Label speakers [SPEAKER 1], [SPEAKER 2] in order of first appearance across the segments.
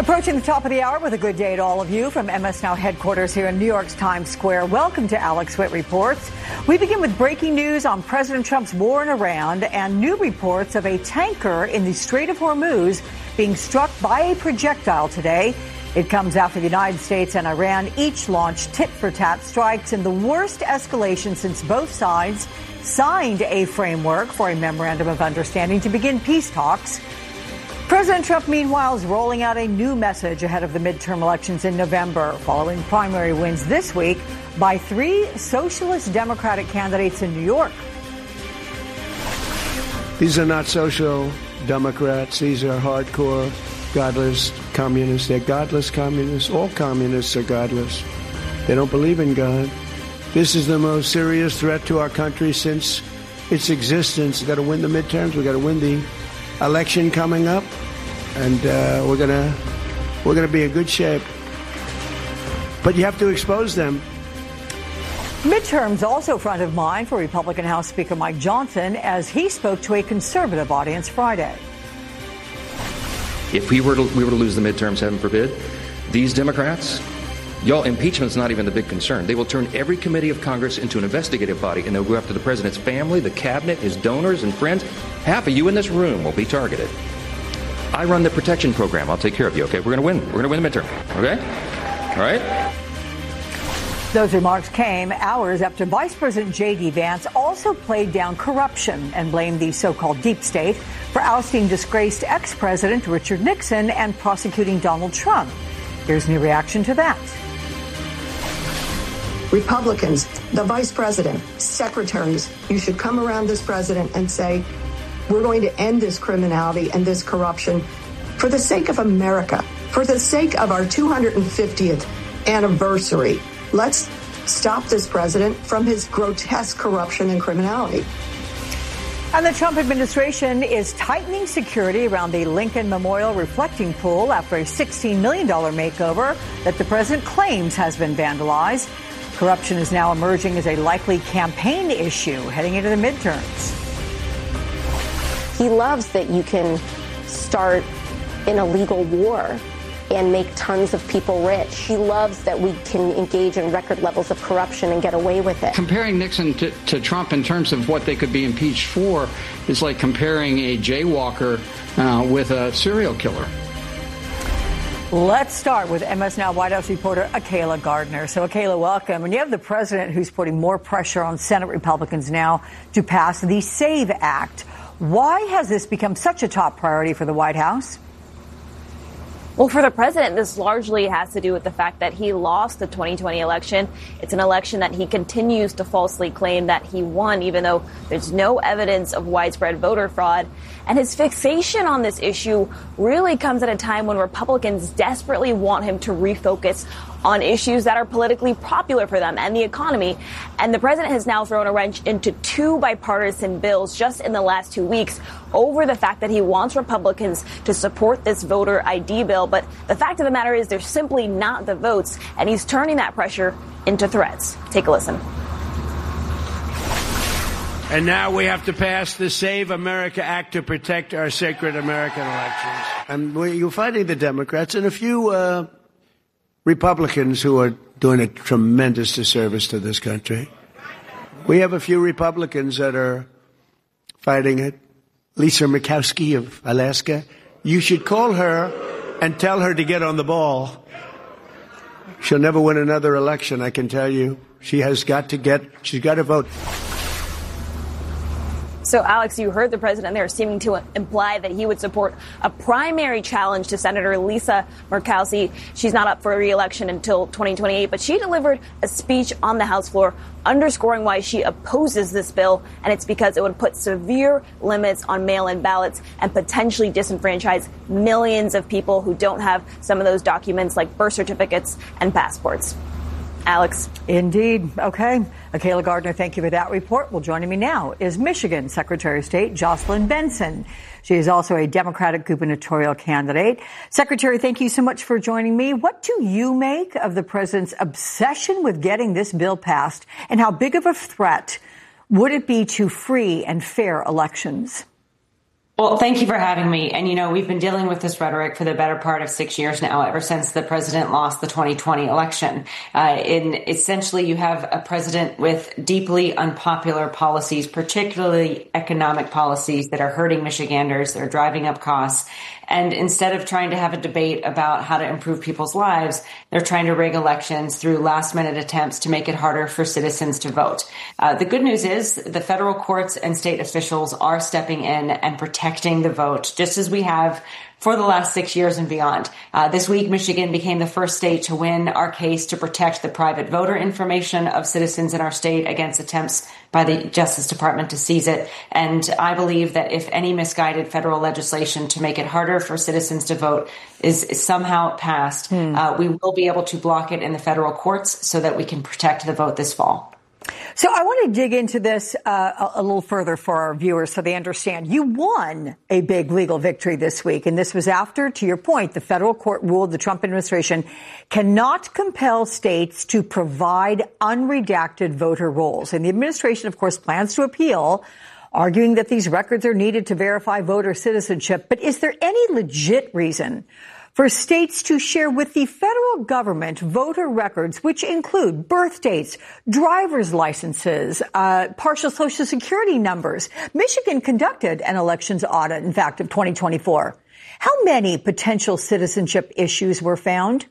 [SPEAKER 1] Approaching the top of the hour with a good day to all of you from MS Now headquarters here in New York's Times Square. Welcome to Alex Witt Reports. We begin with breaking news on President Trump's war in Iran and new reports of a tanker in the Strait of Hormuz being struck by a projectile today. It comes after the United States and Iran each launched tit-for-tat strikes in the worst escalation since both sides signed a framework for a memorandum of understanding to begin peace talks. President Trump, meanwhile, is rolling out a new message ahead of the midterm elections in November, following primary wins this week by three socialist Democratic candidates in New York.
[SPEAKER 2] These are not social Democrats. These are hardcore, godless communists. They're godless communists. All communists are godless. They don't believe in God. This is the most serious threat to our country since its existence. We've got to win the midterms. We've got to win the election coming up, and we're gonna be in good shape. But you have to expose them.
[SPEAKER 1] Midterms also front of mind for Republican House Speaker Mike Johnson as he spoke to a conservative audience Friday.
[SPEAKER 3] If we were to lose the midterms, heaven forbid, these Democrats, y'all, impeachment's not even the big concern. They will turn every committee of Congress into an investigative body, and they'll go after the president's family, the cabinet, his donors and friends. Half of you in this room will be targeted. I run the protection program. I'll take care of you, okay? We're going to win. We're going to win the midterm, okay? All right?
[SPEAKER 1] Those remarks came hours after Vice President J.D. Vance also played down corruption and blamed the so-called deep state for ousting disgraced ex-president Richard Nixon and prosecuting Donald Trump. Here's new reaction to that.
[SPEAKER 4] Republicans, the vice president, secretaries, you should come around this president and say, we're going to end this criminality and this corruption for the sake of America, for the sake of our 250th anniversary. Let's stop this president from his grotesque corruption and criminality.
[SPEAKER 1] And the Trump administration is tightening security around the Lincoln Memorial reflecting pool after a $16 million makeover that the president claims has been vandalized. Corruption is now emerging as a likely campaign issue heading into the midterms.
[SPEAKER 5] He loves that you can start an illegal war and make tons of people rich. He loves that we can engage in record levels of corruption and get away with it.
[SPEAKER 6] Comparing Nixon to Trump in terms of what they could be impeached for is like comparing a jaywalker with a serial killer.
[SPEAKER 1] Let's start with MS Now White House reporter Akayla Gardner. So, Akayla, welcome. And you have the president who's putting more pressure on Senate Republicans now to pass the SAVE Act. Why has this become such a top priority for the White House?
[SPEAKER 7] Well, for the president, this largely has to do with the fact that he lost the 2020 election. It's an election that he continues to falsely claim that he won, even though there's no evidence of widespread voter fraud. And his fixation on this issue really comes at a time when Republicans desperately want him to refocus on issues that are politically popular for them and the economy. And the president has now thrown a wrench into two bipartisan bills just in the last 2 weeks over the fact that he wants Republicans to support this voter ID bill. But the fact of the matter is there's simply not the votes, and he's turning that pressure into threats. Take a listen.
[SPEAKER 2] And now we have to pass the Save America Act to protect our sacred American elections. And you're fighting the Democrats and a few Republicans who are doing a tremendous disservice to this country. We have a few Republicans that are fighting it. Lisa Murkowski of Alaska. You should call her and tell her to get on the ball. She'll never win another election, I can tell you. She's got to vote.
[SPEAKER 7] So, Alex, you heard the president there seeming to imply that he would support a primary challenge to Senator Lisa Murkowski. She's not up for re-election until 2028, but she delivered a speech on the House floor underscoring why she opposes this bill, and it's because it would put severe limits on mail-in ballots and potentially disenfranchise millions of people who don't have some of those documents like birth certificates and passports. Alex.
[SPEAKER 1] Indeed. Okay. Akayla Gardner, thank you for that report. Well, joining me now is Michigan Secretary of State Jocelyn Benson. She is also a Democratic gubernatorial candidate. Secretary, thank you so much for joining me. What do you make of the president's obsession with getting this bill passed, and how big of a threat would it be to free and fair elections?
[SPEAKER 8] Well, thank you for having me. And, we've been dealing with this rhetoric for the better part of 6 years now, ever since the president lost the 2020 election. Essentially, you have a president with deeply unpopular policies, particularly economic policies that are hurting Michiganders. They're driving up costs. And instead of trying to have a debate about how to improve people's lives, they're trying to rig elections through last-minute attempts to make it harder for citizens to vote. The good news is the federal courts and state officials are stepping in and protecting the vote, just as we have for the last 6 years and beyond. This week, Michigan became the first state to win our case to protect the private voter information of citizens in our state against attempts by the Justice Department to seize it. And I believe that if any misguided federal legislation to make it harder for citizens to vote is somehow passed, we will be able to block it in the federal courts so that we can protect the vote this fall.
[SPEAKER 1] So I want to dig into this a little further for our viewers so they understand. You won a big legal victory this week, and this was after, to your point, the federal court ruled the Trump administration cannot compel states to provide unredacted voter rolls. And the administration, of course, plans to appeal, arguing that these records are needed to verify voter citizenship. But is there any legit reason for states to share with the federal government voter records, which include birth dates, driver's licenses, partial Social Security numbers? Michigan conducted an elections audit, in fact, of 2024. How many potential citizenship issues were found?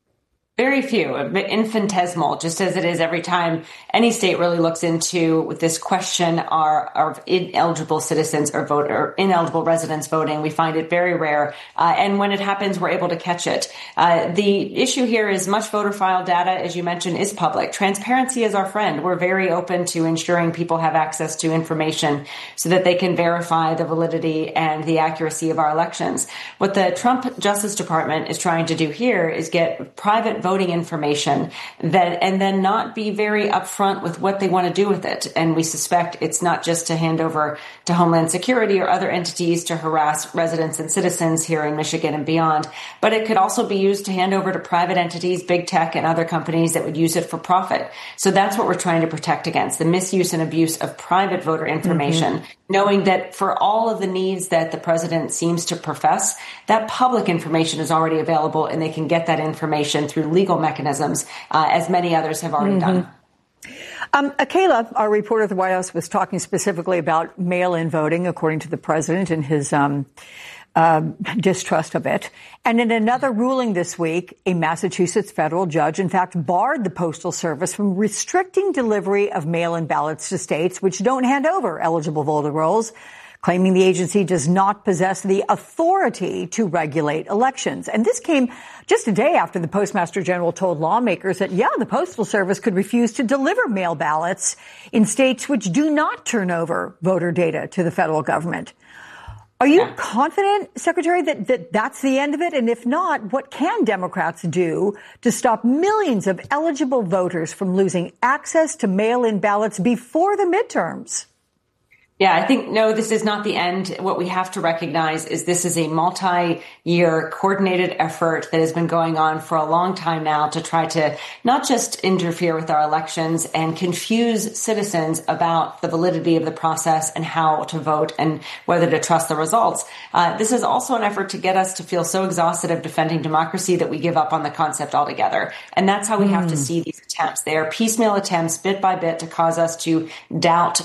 [SPEAKER 8] Very few, infinitesimal, just as it is every time any state really looks into this question of ineligible citizens or ineligible residents voting. We find it very rare. And when it happens, we're able to catch it. The issue here is much voter file data, as you mentioned, is public. Transparency is our friend. We're very open to ensuring people have access to information so that they can verify the validity and the accuracy of our elections. What the Trump Justice Department is trying to do here is get private voting information and then not be very upfront with what they want to do with it. And we suspect it's not just to hand over to Homeland Security or other entities to harass residents and citizens here in Michigan and beyond, but it could also be used to hand over to private entities, big tech and other companies that would use it for profit. So that's what we're trying to protect against, the misuse and abuse of private voter information, knowing that for all of the needs that the president seems to profess, that public information is already available and they can get that information through legal mechanisms, as many others have already done.
[SPEAKER 1] Akayla, our reporter at the White House, was talking specifically about mail-in voting, according to the president, and his distrust of it. And in another ruling this week, a Massachusetts federal judge, in fact, barred the Postal Service from restricting delivery of mail-in ballots to states which don't hand over eligible voter rolls, claiming the agency does not possess the authority to regulate elections. And this came just a day after the Postmaster General told lawmakers that, the Postal Service could refuse to deliver mail ballots in states which do not turn over voter data to the federal government. Are you confident, Secretary, that that's the end of it? And if not, what can Democrats do to stop millions of eligible voters from losing access to mail-in ballots before the midterms?
[SPEAKER 8] Yeah, I think, no, this is not the end. What we have to recognize is this is a multi-year coordinated effort that has been going on for a long time now to try to not just interfere with our elections and confuse citizens about the validity of the process and how to vote and whether to trust the results. This is also an effort to get us to feel so exhausted of defending democracy that we give up on the concept altogether. And that's how we have to see these attempts. They are piecemeal attempts, bit by bit, to cause us to doubt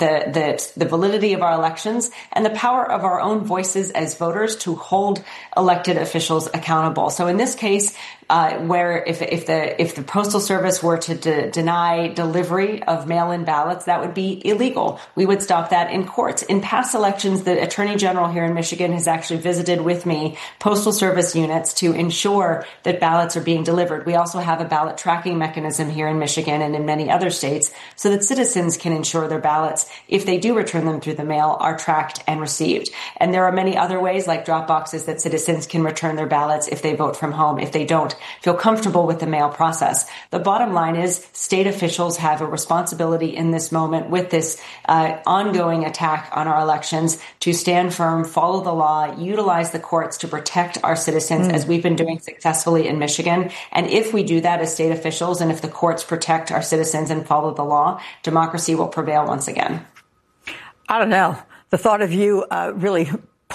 [SPEAKER 8] the validity of our elections and the power of our own voices as voters to hold elected officials accountable. So in this case, where if the Postal Service were to deny delivery of mail-in ballots, that would be illegal. We would stop that in courts. In past elections, the Attorney General here in Michigan has actually visited with me Postal Service units to ensure that ballots are being delivered. We also have a ballot tracking mechanism here in Michigan and in many other states so that citizens can ensure their ballots, if they do return them through the mail, are tracked and received. And there are many other ways, like drop boxes, that citizens can return their ballots if they vote from home, if they don't feel comfortable with the mail process. The bottom line is state officials have a responsibility in this moment with this ongoing attack on our elections to stand firm, follow the law, utilize the courts to protect our citizens as we've been doing successfully in Michigan. And if we do that as state officials and if the courts protect our citizens and follow the law, democracy will prevail once again.
[SPEAKER 1] I don't know. The thought of you really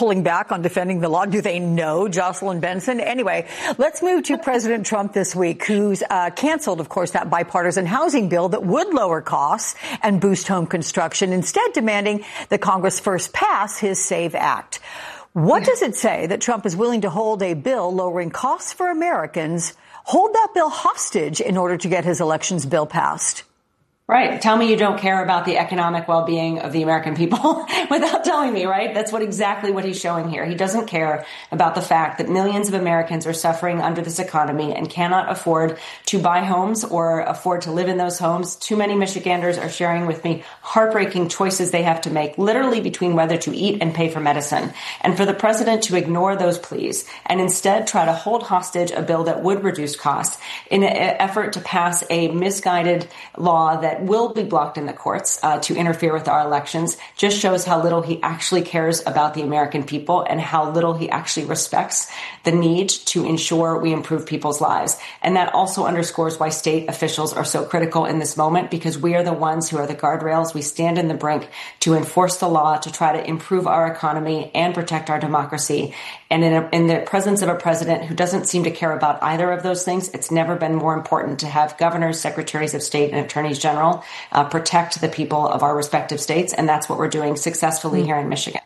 [SPEAKER 1] pulling back on defending the law. Do they know Jocelyn Benson? Anyway, let's move to President Trump this week, who's canceled, of course, that bipartisan housing bill that would lower costs and boost home construction, instead demanding that Congress first pass his SAVE Act. What does it say that Trump is willing to hold a bill lowering costs for Americans, hold that bill hostage in order to get his elections bill passed?
[SPEAKER 8] Right. Tell me you don't care about the economic well-being of the American people without telling me, right? That's exactly what he's showing here. He doesn't care about the fact that millions of Americans are suffering under this economy and cannot afford to buy homes or afford to live in those homes. Too many Michiganders are sharing with me heartbreaking choices they have to make, literally between whether to eat and pay for medicine. And for the president to ignore those pleas and instead try to hold hostage a bill that would reduce costs in an effort to pass a misguided law that will be blocked in the courts to interfere with our elections just shows how little he actually cares about the American people and how little he actually respects the need to ensure we improve people's lives. And that also underscores why state officials are so critical in this moment, because we are the ones who are the guardrails. We stand in the brink to enforce the law, to try to improve our economy and protect our democracy. And in the presence of a president who doesn't seem to care about either of those things, it's never been more important to have governors, secretaries of state, and attorneys general protect the people of our respective states. And that's what we're doing successfully here in Michigan.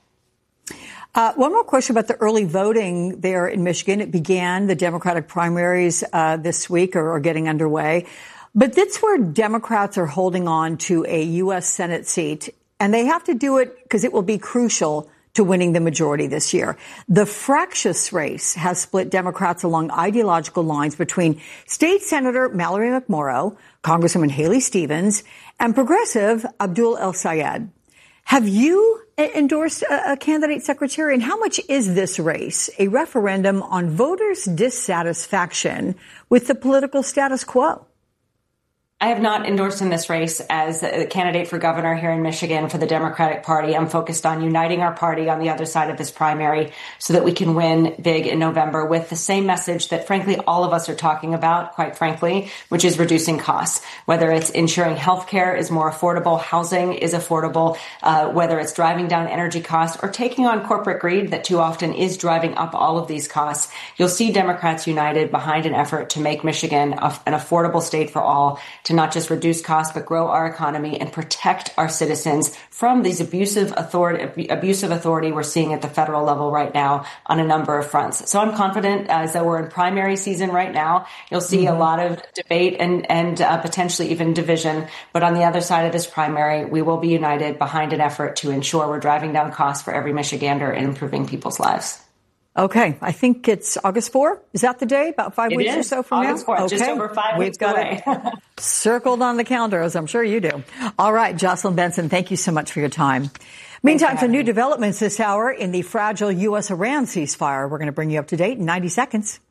[SPEAKER 1] One more question about the early voting there in Michigan. It began, the Democratic primaries this week are getting underway. But that's where Democrats are holding on to a U.S. Senate seat. And they have to do it because it will be crucial to winning the majority this year. The fractious race has split Democrats along ideological lines between State Senator Mallory McMorrow, Congresswoman Haley Stevens, and progressive Abdul El-Sayed. Have you endorsed a candidate, Secretary? And how much is this race a referendum on voters' dissatisfaction with the political status quo?
[SPEAKER 8] I have not endorsed in this race as a candidate for governor here in Michigan for the Democratic Party. I'm focused on uniting our party on the other side of this primary so that we can win big in November with the same message that, frankly, all of us are talking about, quite frankly, which is reducing costs, whether it's ensuring health care is more affordable, housing is affordable, whether it's driving down energy costs or taking on corporate greed that too often is driving up all of these costs. You'll see Democrats united behind an effort to make Michigan an affordable state for all, to not just reduce costs, but grow our economy and protect our citizens from these abusive authority we're seeing at the federal level right now on a number of fronts. So I'm confident, as though we're in primary season right now, you'll see a lot of debate and potentially even division. But on the other side of this primary, we will be united behind an effort to ensure we're driving down costs for every Michigander and improving people's lives.
[SPEAKER 1] Okay. I think it's August 4th. Is that the day? About 5 weeks or so from
[SPEAKER 8] August
[SPEAKER 1] now?
[SPEAKER 8] 4th,
[SPEAKER 1] okay.
[SPEAKER 8] just over 5 weeks away.
[SPEAKER 1] Circled on the calendar, as I'm sure you do. All right, Jocelyn Benson, thank you so much for your time. Meantime, some new developments this hour in the fragile U.S.-Iran ceasefire. We're going to bring you up to date in 90 seconds.